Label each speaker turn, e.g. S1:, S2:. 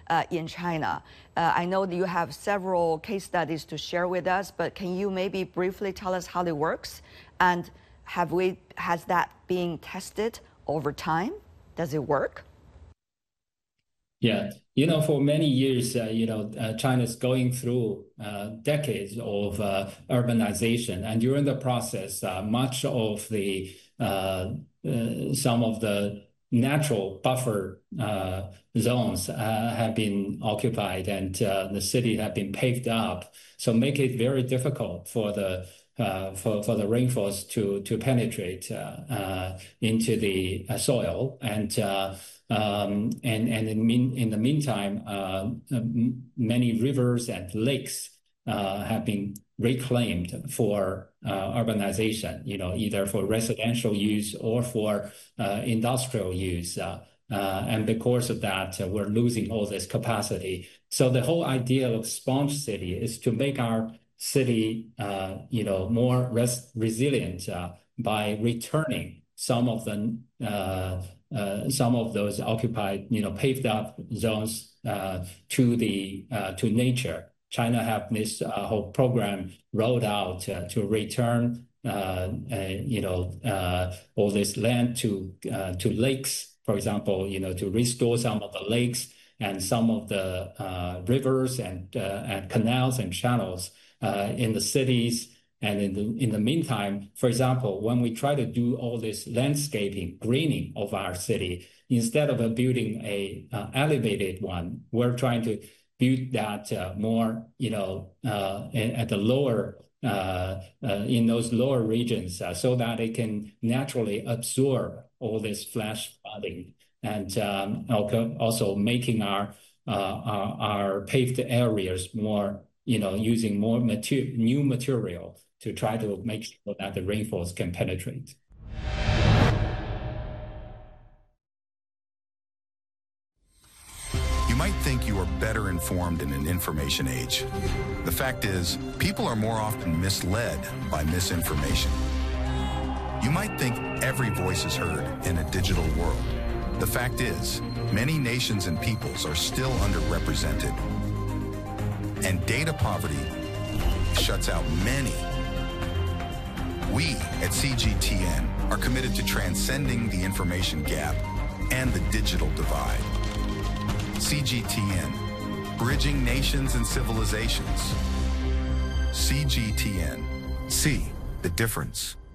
S1: in China. I know that you have several case studies to share with us, but can you maybe briefly tell us how it works? And has that been tested over time? Does it work?
S2: Yeah, for many years, China's going through decades of urbanization, and during the process, much of the some of the natural buffer zones have been occupied, and the city have been paved up, so make it very difficult for the rainforest to penetrate into the soil, and in the meantime, many rivers and lakes have been reclaimed for urbanization, either for residential use or for industrial use. And because of that, we're losing all this capacity. So the whole idea of sponge city is to make our city, more resilient by returning some of those occupied, paved up zones to nature. China have this whole program rolled out to return, all this land to lakes, for example, to restore some of the lakes and some of the rivers and canals and channels in the cities. And in the meantime, for example, when we try to do all this landscaping, greening of our city, instead of building a elevated one, we're trying to build that more, at the lower, in those lower regions, so that it can naturally absorb all this flash flooding, and also making our paved areas more, using more new material to try to make sure that the rainforest can penetrate.
S3: You might think you are better informed in an information age. The fact is, people are more often misled by misinformation. You might think every voice is heard in a digital world. The fact is, many nations and peoples are still underrepresented. And data poverty shuts out many. We at CGTN are committed to transcending the information gap and the digital divide. CGTN, bridging nations and civilizations. CGTN, see the difference.